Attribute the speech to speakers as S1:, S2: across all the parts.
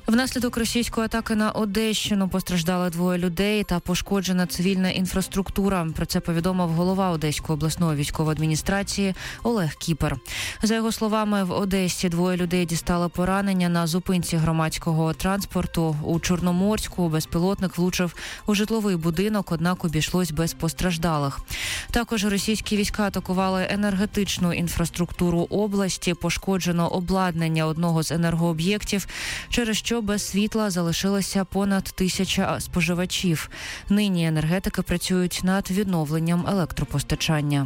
S1: Внаслідок російської атаки на Одещину постраждали 2 людей та пошкоджена цивільна інфраструктура. Про це повідомив голова Одеської обласної військової адміністрації Олег Кіпер. За його словами, в Одесі 2 людей дістали поранення на зупинці громадського транспорту. У Чорноморську безпілотник влучив у житловий будинок, однак обійшлось без постраждалих. Також російські війська атакували енергетичну інфраструктуру області, пошкоджено обладнання одного з енергооб'єктів, через що без світла залишилося понад 1000 споживачів. Нині енергетики працюють над відновленням електропостачання.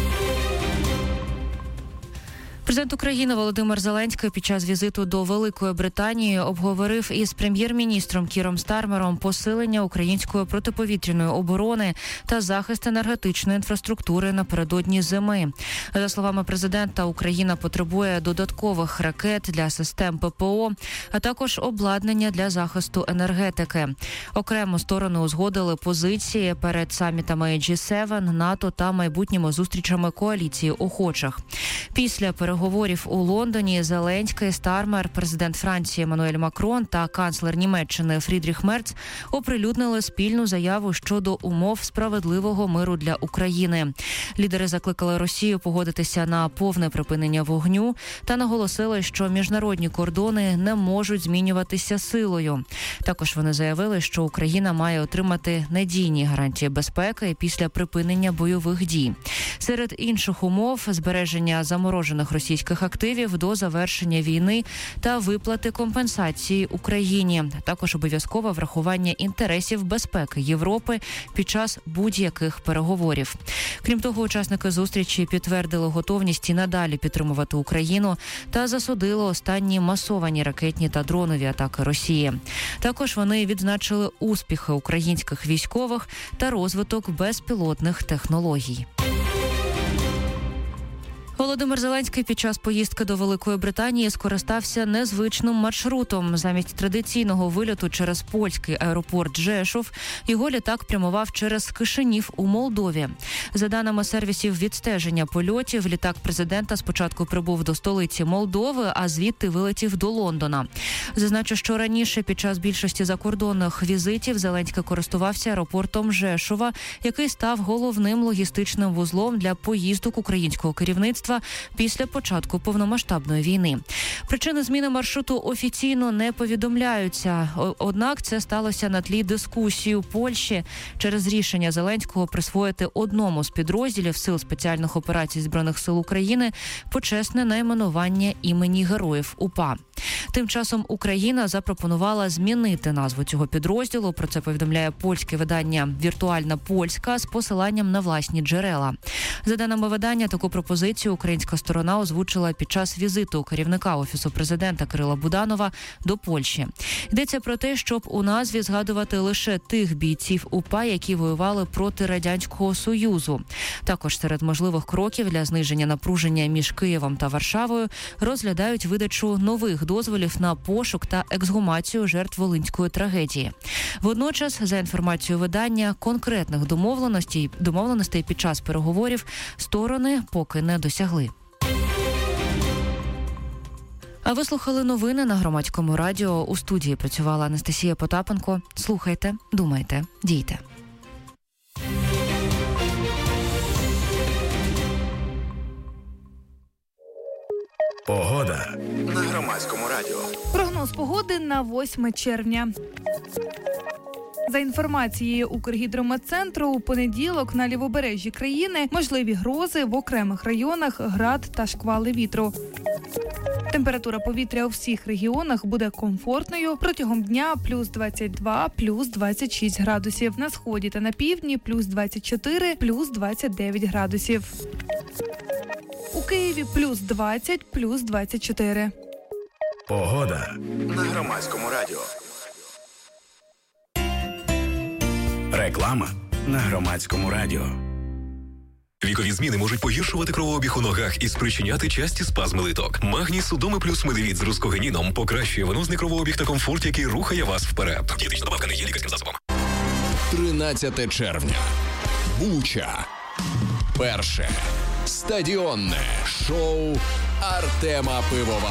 S1: Президент України Володимир Зеленський під час візиту до Великої Британії обговорив із прем'єр-міністром Кіром Стармером посилення української протиповітряної оборони та захист енергетичної інфраструктури напередодні зими. За словами президента, Україна потребує додаткових ракет для систем ППО, а також обладнання для захисту енергетики. Окремо сторони узгодили позиції перед самітами G7, НАТО та майбутніми зустрічами коаліції охочих. Після переговорів у Лондоні Зеленський, Стармер, президент Франції Еммануель Макрон та канцлер Німеччини Фрідріх Мерц оприлюднили спільну заяву щодо умов справедливого миру для України. Лідери закликали Росію погодитися на повне припинення вогню та наголосили, що міжнародні кордони не можуть змінюватися силою. Також вони заявили, що Україна має отримати надійні гарантії безпеки після припинення бойових дій. Серед інших умов – збереження заморожених російських активів до завершення війни та виплати компенсації Україні. Також обов'язкове врахування інтересів безпеки Європи під час будь-яких переговорів. Крім того, учасники зустрічі підтвердили готовність і надалі підтримувати Україну та засудили останні масовані ракетні та дронові атаки Росії. Також вони відзначили успіхи українських військових та розвиток безпілотних технологій. Володимир Зеленський під час поїздки до Великої Британії скористався незвичним маршрутом. Замість традиційного вильоту через польський аеропорт Жешув, його літак прямував через Кишинів у Молдові. За даними сервісів відстеження польотів, літак президента спочатку прибув до столиці Молдови, а звідти вилетів до Лондона. Зазначу, що раніше під час більшості закордонних візитів Зеленський користувався аеропортом Жешува, який став головним логістичним вузлом для поїздок українського керівництва після початку повномасштабної війни. Причини зміни маршруту офіційно не повідомляються. Однак це сталося на тлі дискусії у Польщі через рішення Зеленського присвоїти одному з підрозділів Сил спеціальних операцій Збройних сил України почесне найменування імені Героїв УПА. Тим часом Україна запропонувала змінити назву цього підрозділу. Про це повідомляє польське видання «Віртуальна Польська» з посиланням на власні джерела. За даними видання, таку пропозицію українська сторона озвучила під час візиту керівника Офісу президента Кирила Буданова до Польщі. Йдеться про те, щоб у назві згадувати лише тих бійців УПА, які воювали проти Радянського Союзу. Також серед можливих кроків для зниження напруження між Києвом та Варшавою розглядають видачу нових дозволів на пошук та ексгумацію жертв Волинської трагедії. Водночас, за інформацією видання, конкретних домовленостей під час переговорів сторони поки не досягли. А ви слухали новини на Громадському радіо. У студії працювала Анастасія Потапенко. Слухайте, думайте, дійте.
S2: Погода на Громадському радіо.
S3: Прогноз погоди на 8 червня. За інформацією Укргідрометцентру, у понеділок на лівобережжі країни можливі грози, в окремих районах град та шквали вітру. Температура повітря у всіх регіонах буде комфортною. Протягом дня плюс 22, плюс 26 градусів. На сході та на півдні плюс 24, плюс 29 градусів. У Києві плюс 20, плюс 24.
S2: Погода на Громадському радіо. Реклама на Громадському радіо.
S4: Вікові зміни можуть погіршувати кровообіг у ногах і спричиняти часті спазми литок. Магній Судоми плюс Медевіт з рускогенідом покращує венозний кровообіг та комфорт, який рухає вас вперед. Дієтична добавка не є лікарським засобом.
S5: 13 червня. Буча. Перше стадіонне шоу Артема Пивова.